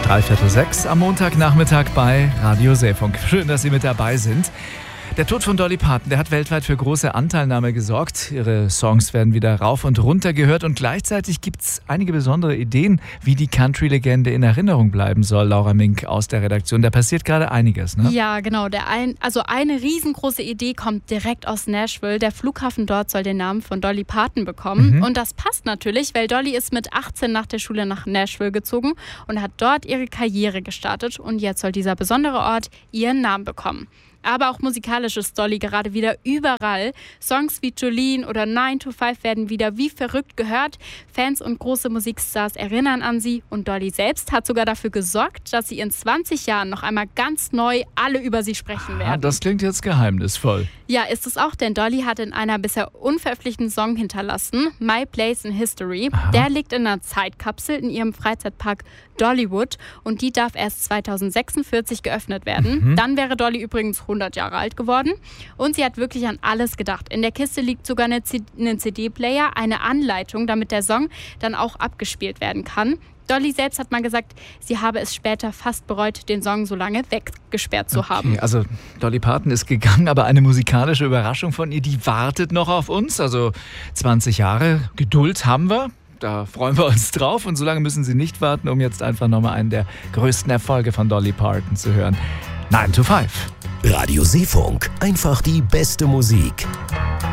5:03 am Montagnachmittag bei Radio Seefunk. Schön, dass Sie mit dabei sind. Der Tod von Dolly Parton, der hat weltweit für große Anteilnahme gesorgt. Ihre Songs werden wieder rauf und runter gehört und gleichzeitig gibt es einige besondere Ideen, wie die Country-Legende in Erinnerung bleiben soll. Laura Mink aus der Redaktion, da passiert gerade einiges, ne? Ja, genau. Eine riesengroße Idee kommt direkt aus Nashville. Der Flughafen dort soll den Namen von Dolly Parton bekommen. Und das passt natürlich, weil Dolly ist mit 18 nach der Schule nach Nashville gezogen und hat dort ihre Karriere gestartet. Und jetzt soll dieser besondere Ort ihren Namen bekommen. Aber auch musikalisch ist Dolly gerade wieder überall. Songs wie Jolene oder 9 to 5 werden wieder wie verrückt gehört. Fans und große Musikstars erinnern an sie. Und Dolly selbst hat sogar dafür gesorgt, dass sie in 20 Jahren noch einmal ganz neu alle über sie sprechen werden. Das klingt jetzt geheimnisvoll. Ja, ist es auch, denn Dolly hat in einer bisher unveröffentlichten Song hinterlassen, My Place in History. Der liegt in einer Zeitkapsel in ihrem Freizeitpark Dollywood und die darf erst 2046 geöffnet werden. Dann wäre Dolly übrigens 100 Jahre alt geworden und sie hat wirklich an alles gedacht. In der Kiste liegt sogar ein CD-Player, eine Anleitung, damit der Song dann auch abgespielt werden kann. Dolly selbst hat mal gesagt, sie habe es später fast bereut, den Song so lange weggesperrt zu haben. Also Dolly Parton ist gegangen, aber eine musikalische Überraschung von ihr, die wartet noch auf uns. Also 20 Jahre Geduld haben wir. Da freuen wir uns drauf und so lange müssen Sie nicht warten, um jetzt einfach nochmal einen der größten Erfolge von Dolly Parton zu hören. 9 to 5. Radio Seefunk, einfach die beste Musik.